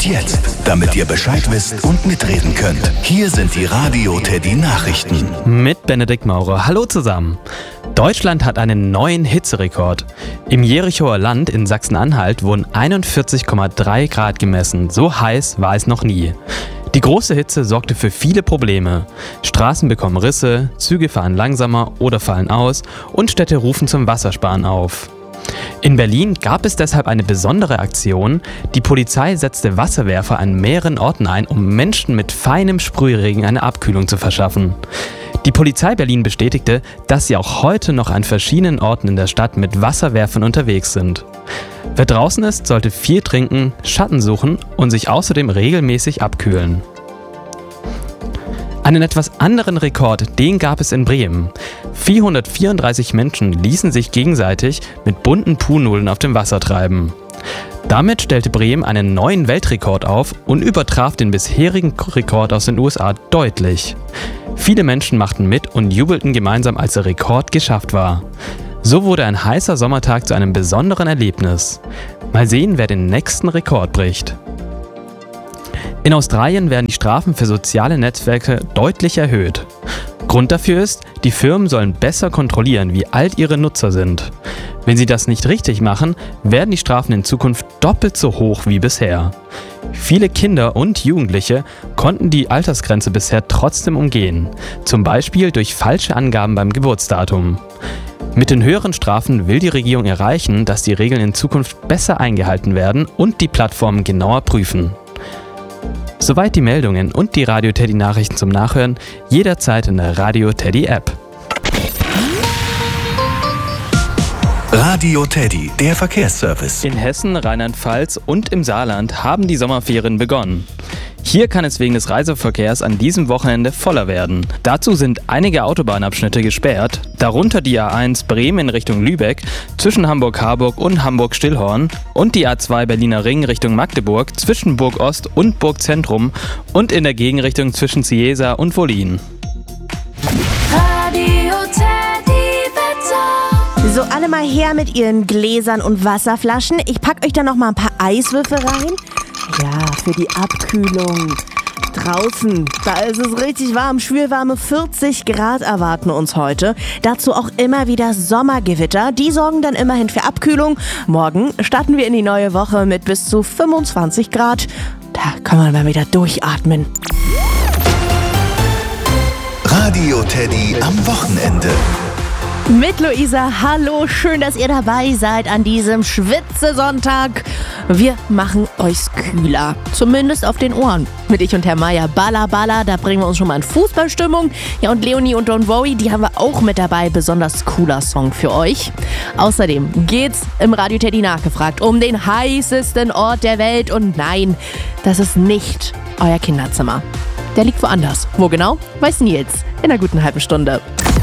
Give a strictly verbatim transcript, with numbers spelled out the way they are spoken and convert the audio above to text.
jetzt, damit ihr Bescheid wisst und mitreden könnt, hier sind die Radio Teddy Nachrichten. Mit Benedikt Maurer. Hallo zusammen. Deutschland hat einen neuen Hitzerekord. Im Jerichoer Land in Sachsen-Anhalt wurden einundvierzig Komma drei Grad gemessen. So heiß war es noch nie. Die große Hitze sorgte für viele Probleme. Straßen bekommen Risse, Züge fahren langsamer oder fallen aus und Städte rufen zum Wassersparen auf. In Berlin gab es deshalb eine besondere Aktion. Die Polizei setzte Wasserwerfer an mehreren Orten ein, um Menschen mit feinem Sprühregen eine Abkühlung zu verschaffen. Die Polizei Berlin bestätigte, dass sie auch heute noch an verschiedenen Orten in der Stadt mit Wasserwerfern unterwegs sind. Wer draußen ist, sollte viel trinken, Schatten suchen und sich außerdem regelmäßig abkühlen. Einen etwas anderen Rekord, den gab es in Bremen. vierhundertvierunddreißig Menschen ließen sich gegenseitig mit bunten Puhnudeln auf dem Wasser treiben. Damit stellte Bremen einen neuen Weltrekord auf und übertraf den bisherigen Rekord aus den U S A deutlich. Viele Menschen machten mit und jubelten gemeinsam, als der Rekord geschafft war. So wurde ein heißer Sommertag zu einem besonderen Erlebnis. Mal sehen, wer den nächsten Rekord bricht. In Australien werden die Strafen für soziale Netzwerke deutlich erhöht. Grund dafür ist, die Firmen sollen besser kontrollieren, wie alt ihre Nutzer sind. Wenn sie das nicht richtig machen, werden die Strafen in Zukunft doppelt so hoch wie bisher. Viele Kinder und Jugendliche konnten die Altersgrenze bisher trotzdem umgehen, zum Beispiel durch falsche Angaben beim Geburtsdatum. Mit den höheren Strafen will die Regierung erreichen, dass die Regeln in Zukunft besser eingehalten werden und die Plattformen genauer prüfen. Soweit die Meldungen und die Radio Teddy Nachrichten zum Nachhören, jederzeit in der Radio Teddy App. Radio Teddy, der Verkehrsservice. In Hessen, Rheinland-Pfalz und im Saarland haben die Sommerferien begonnen. Hier kann es wegen des Reiseverkehrs an diesem Wochenende voller werden. Dazu sind einige Autobahnabschnitte gesperrt, darunter die A eins Bremen in Richtung Lübeck, zwischen Hamburg-Harburg und Hamburg-Stillhorn und die A zwei Berliner Ring Richtung Magdeburg, zwischen Burg Ost und Burg Zentrum und in der Gegenrichtung zwischen Ciesa und Wollin. So, alle mal her mit ihren Gläsern und Wasserflaschen. Ich pack euch da noch mal ein paar Eiswürfel rein. Ja, für die Abkühlung. Draußen, da ist es richtig warm. Schwülwarme vierzig Grad erwarten uns heute. Dazu auch immer wieder Sommergewitter. Die sorgen dann immerhin für Abkühlung. Morgen starten wir in die neue Woche mit bis zu fünfundzwanzig Grad. Da kann man mal wieder durchatmen. Radio Teddy am Wochenende. Mit Luisa, hallo, schön, dass ihr dabei seid an diesem Schwitzesonntag. Wir machen euch's kühler, zumindest auf den Ohren. Mit ich und Herr Meier, Balla Balla, da bringen wir uns schon mal in Fußballstimmung. Ja, und Leonie und Don Bowie, die haben wir auch mit dabei, besonders cooler Song für euch. Außerdem geht's im Radio Teddy nachgefragt um den heißesten Ort der Welt. Und nein, das ist nicht euer Kinderzimmer. Der liegt woanders. Wo genau? Weiß Nils in einer guten halben Stunde.